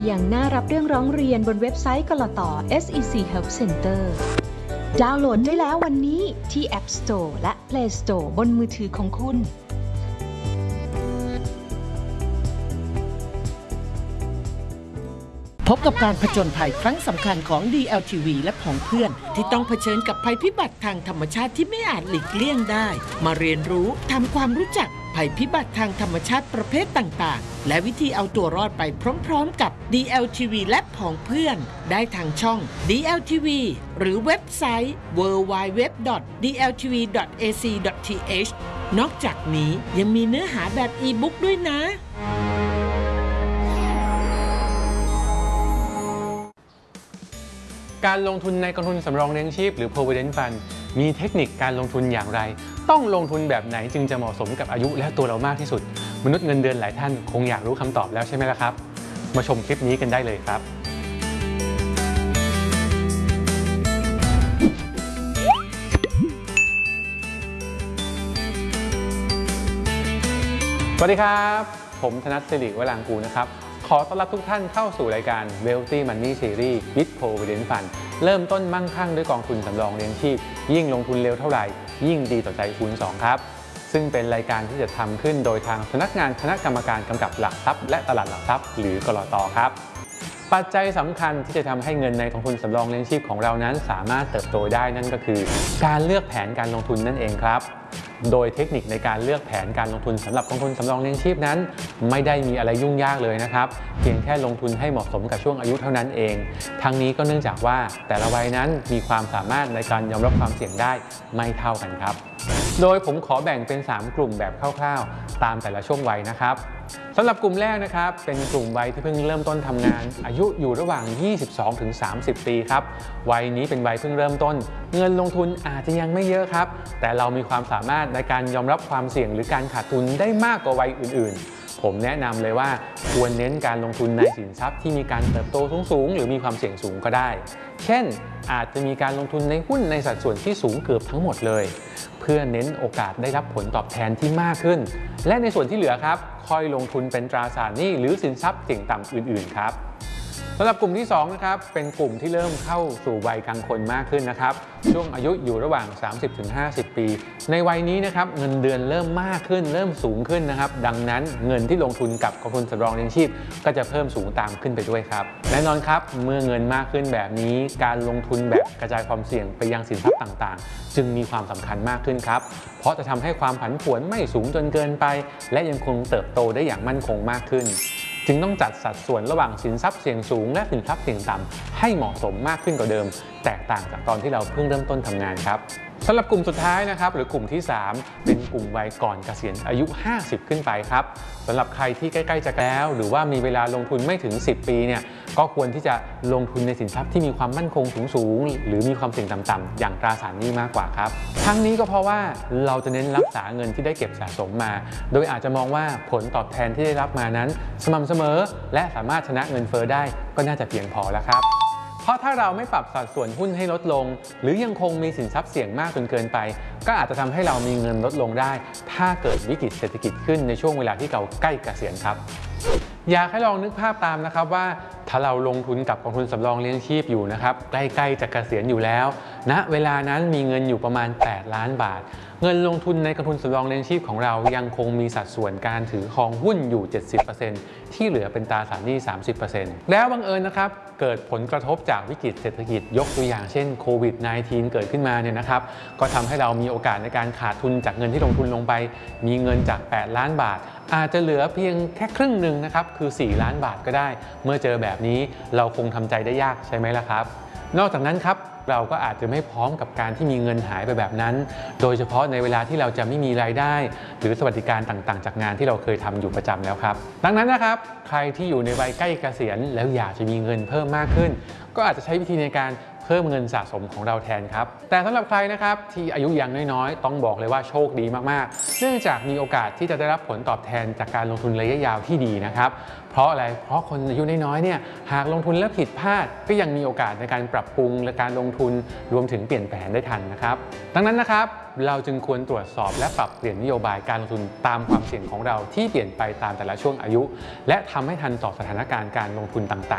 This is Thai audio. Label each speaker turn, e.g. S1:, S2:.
S1: อย่างน่ารับเรื่องร้องเรียนบนเว็บไซต์กลต. SEC Help Center ดาวน์โหลดได้แล้ววันนี้ที่ App Store และ Play Store บนมือถือของคุณ
S2: พบกับการผจญภัยครั้งสำคัญของ DLTV และผองเพื่อนที่ต้องเผชิญกับภัยพิบัติทางธรรมชาติที่ไม่อาจหลีกเลี่ยงได้มาเรียนรู้ทำความรู้จักภัยพิบัติทางธรรมชาติประเภทต่างๆและวิธีเอาตัวรอดไปพร้อมๆกับ DLTV และผองเพื่อนได้ทางช่อง DLTV หรือเว็บไซต์ www.dltv.ac.th นอกจากนี้ยังมีเนื้อหาแบบอีบุ๊กด้วยนะ
S3: การลงทุนในกองทุนสำรองเลี้ยงชีพหรือ Provident Fund มีเทคนิคการลงทุนอย่างไรต้องลงทุนแบบไหนจึงจะเหมาะสมกับอายุและตัวเรามากที่สุดมนุษย์เงินเดือนหลายท่านคงอยากรู้คำตอบแล้วใช่ไหมล่ะครับมาชมคลิปนี้กันได้เลยครับสวัสดีครับผมธนัท สิริวรางกูลนะครับขอต้อนรับทุกท่านเข้าสู่รายการ Wealthy Money Series with Provident Fund เริ่มต้นมั่งคั่งด้วยกองทุนสำรองเลี้ยงชีพยิ่งลงทุนเร็วเท่าไหร่ยิ่งดีต่อใจคูณ 2 ครับซึ่งเป็นรายการที่จะทำขึ้นโดยทางสำนักงานคณะกรรมการกำกับหลักทรัพย์และตลาดหลักทรัพย์หรือกลต.ครับปัจจัยสำคัญที่จะทำให้เงินในกองทุนสำรองเลี้ยงชีพของเรานั้นสามารถเติบโตได้นั่นก็คือการเลือกแผนการลงทุนนั่นเองครับโดยเทคนิคในการเลือกแผนการลงทุนสำหรับกองทุนสำรองเลี้ยงชีพนั้นไม่ได้มีอะไรยุ่งยากเลยนะครับเพียงแค่ลงทุนให้เหมาะสมกับช่วงอายุเท่านั้นเองทั้งนี้ก็เนื่องจากว่าแต่ละวัยนั้นมีความสามารถในการยอมรับความเสี่ยงได้ไม่เท่ากันครับโดยผมขอแบ่งเป็น3กลุ่มแบบคร่าวๆตามแต่ละช่วงวัยนะครับสำหรับกลุ่มแรกนะครับเป็นกลุ่มวัยที่เพิ่งเริ่มต้นทำงานอายุอยู่ระหว่าง 22-30 ปีครับวัยนี้เป็นวัยเพิ่งเริ่มต้นเงินลงทุนอาจจะยังไม่เยอะครับแต่เรามีความสามารถในการยอมรับความเสี่ยงหรือการขาดทุนได้มากกว่าวัยอื่นๆผมแนะนำเลยว่าควรเน้นการลงทุนในสินทรัพย์ที่มีการเติบโตสูงๆหรือมีความเสี่ยงสูงก็ได้เช่นอาจจะมีการลงทุนในหุ้นในสัดส่วนที่สูงเกือบทั้งหมดเลยเพื่อเน้นโอกาสได้รับผลตอบแทนที่มากขึ้นและในส่วนที่เหลือครับค่อยลงทุนเป็นตราสารหนี้หรือสินทรัพย์เสี่ยงต่ำอื่นๆครับสำหรับกลุ่มที่2นะครับเป็นกลุ่มที่เริ่มเข้าสู่วัยกลางคนมากขึ้นนะครับช่วงอายุอยู่ระหว่าง 30-50 ปีในวัยนี้นะครับเงินเดือนเริ่มมากขึ้นเริ่มสูงขึ้นนะครับดังนั้นเงินที่ลงทุนกับกองทุนสำรองเลี้ยงชีพก็จะเพิ่มสูงตามขึ้นไปด้วยครับแน่นอนครับเมื่อเงินมากขึ้นแบบนี้การลงทุนแบบกระจายความเสี่ยงไปยังสินทรัพย์ต่างๆจึงมีความสำคัญมากขึ้นครับเพราะจะทำให้ความผันผวนไม่สูงจนเกินไปและยังคงเติบโตได้อย่างมั่นคงมากขึ้นจึงต้องจัดสัดส่วนระหว่างสินทรัพย์เสี่ยงสูงและสินทรัพย์เสี่ยงต่ำให้เหมาะสมมากขึ้นกว่าเดิมแตกต่างจากตอนที่เราเพิ่งเริ่มต้นทำงานครับสำหรับกลุ่มสุดท้ายนะครับหรือกลุ่มที่3เป็นกลุ่มวัยก่อนเกษียณอายุ50ขึ้นไปครับสำหรับใครที่ใกล้ๆจะแล้วหรือว่ามีเวลาลงทุนไม่ถึง10ปีเนี่ยก็ควรที่จะลงทุนในสินทรัพย์ที่มีความมั่นคงสูงหรือมีความเสี่ยงต่ำๆอย่างตราสารหนี้มากกว่าครับทั้งนี้ก็เพราะว่าเราจะเน้นรักษาเงินที่ได้เก็บสะสมมาโดยอาจจะมองว่าผลตอบแทนที่ได้รับมานั้นสม่ำเสมอและสามารถชนะเงินเฟ้อได้ก็น่าจะเพียงพอแล้วครับเพราะถ้าเราไม่ปรับสัดส่วนหุ้นให้ลดลงหรือยังคงมีสินทรัพย์เสี่ยงมากจนเกินไปก็อาจจะทำให้เรามีเงินลดลงได้ถ้าเกิดวิกฤตเศรษฐกิจขึ้นในช่วงเวลาที่เราใกล้เกษียณครับอยากให้ลองนึกภาพตามนะครับว่าถ้าเราลงทุนกับกองทุนสำรองเลี้ยงชีพอยู่นะครับใกล้ๆจะเกษียณอยู่แล้วณเวลานั้นมีเงินอยู่ประมาณ8ล้านบาทเงินลงทุนในกองทุนสำรองเลี้ยงชีพของเรายังคงมีสัดส่วนการถือครองหุ้นอยู่ 70% ที่เหลือเป็นตราสารหนี้ 30% แล้วบังเอิญนะครับเกิดผลกระทบจากวิกฤตเศรษฐกิจยกตัวอย่างเช่นโควิด -19 เกิดขึ้นมาเนี่ยนะครับก็ทำให้เรามีโอกาสในการขาดทุนจากเงินที่ลงทุนลงไปมีเงินจาก8ล้านบาทอาจจะเหลือเพียงแค่ครึ่งหนึ่งนะครับคือ4ล้านบาทก็ได้เมื่อเจอแบบนี้เราคงทำใจได้ยากใช่ไหมล่ะครับนอกจากนั้นครับเราก็อาจจะไม่พร้อมกับการที่มีเงินหายไปแบบนั้นโดยเฉพาะในเวลาที่เราจะไม่มีรายได้หรือสวัสดิการต่างๆจากงานที่เราเคยทำอยู่ประจำแล้วครับดังนั้นนะครับใครที่อยู่ในวัยใกล้เกษียณแล้วอยากจะมีเงินเพิ่มมากขึ้นก็อาจจะใช้วิธีในการเพิ่มเงินสะสมของเราแทนครับแต่สำหรับใครนะครับที่อายุยังน้อยๆต้องบอกเลยว่าโชคดีมากๆเนื่องจากมีโอกาสที่จะได้รับผลตอบแทนจากการลงทุนระยะยาวที่ดีนะครับเพราะอะไรเพราะคนอายุน้อยๆเนี่ยหากลงทุนแล้วผิดพลาดก็ยังมีโอกาสในการปรับปรุงและการลงทุนรวมถึงเปลี่ยนแผนได้ทันนะครับดังนั้นนะครับเราจึงควรตรวจสอบและปรับเปลี่ยนนโยบายการลงทุนตามความเสี่ยงของเราที่เปลี่ยนไปตามแต่ละช่วงอายุและทำให้ทันต่อสถานการณ์การลงทุนต่